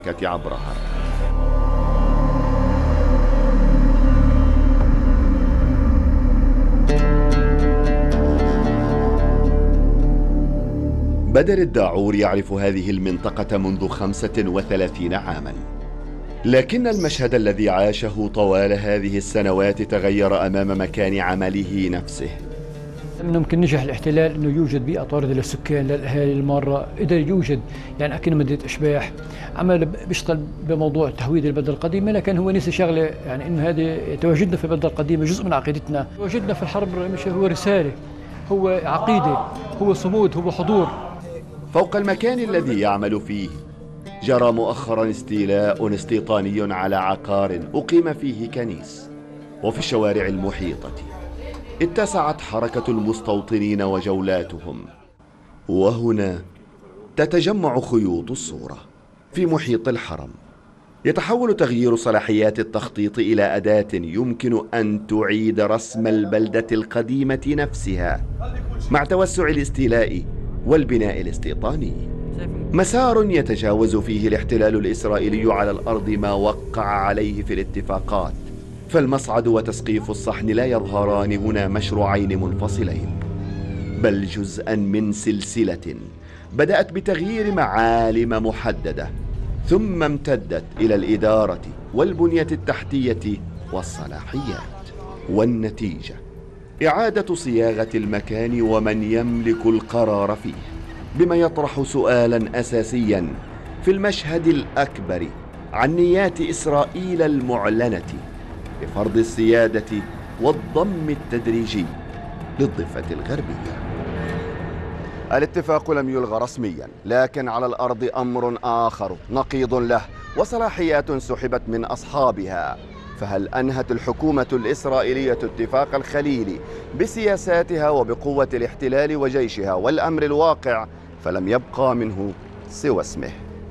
عبرها. بدر الداعور يعرف هذه المنطقة منذ 35 عاما، لكن المشهد الذي عاشه طوال هذه السنوات تغير أمام مكان عمله نفسه. ممكن نجح الاحتلال انه يوجد بيئه طارده للسكان للاهالي الماره، قدر يوجد يعني اكنه مدينه اشباح، عمل بيشتغل بموضوع تهويد البلده القديمه، لكن هو نسي شغله يعني انه هذه تواجدنا في البلده القديمه جزء من عقيدتنا، تواجدنا في الحرب مش هو رساله، هو عقيده، هو صمود، هو حضور. فوق المكان الذي يعمل فيه جرى مؤخرا استيلاء استيطاني على عقار أقيم فيه كنيس، وفي الشوارع المحيطة اتسعت حركة المستوطنين وجولاتهم، وهنا تتجمع خيوط الصورة. في محيط الحرم يتحول تغيير صلاحيات التخطيط إلى أداة يمكن أن تعيد رسم البلدة القديمة نفسها مع توسع الاستيلاء والبناء الاستيطاني. مسار يتجاوز فيه الاحتلال الإسرائيلي على الأرض ما وقع عليه في الاتفاقات، فالمصعد وتسقيف الصحن لا يظهران هنا مشروعين منفصلين، بل جزءا من سلسلة بدأت بتغيير معالم محددة ثم امتدت إلى الإدارة والبنية التحتية والصلاحيات. والنتيجة إعادة صياغة المكان ومن يملك القرار فيه، بما يطرح سؤالا أساسيا في المشهد الأكبر عن نيات إسرائيل المعلنة بفرض السيادة والضم التدريجي للضفة الغربية. الاتفاق لم يلغى رسميا، لكن على الأرض أمر آخر نقيض له وصلاحيات سحبت من أصحابها. فهل أنهت الحكومة الإسرائيلية اتفاق الخليل بسياساتها وبقوة الاحتلال وجيشها والأمر الواقع فلم يبقى منه سوى اسمه؟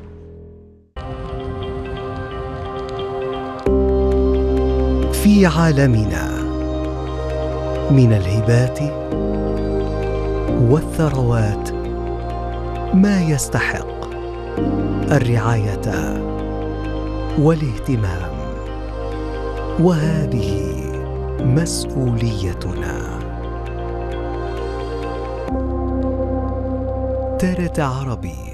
في عالمنا من الهبات والثروات ما يستحق الرعاية والاهتمام، وهذه مسؤوليتنا. TRT عربي.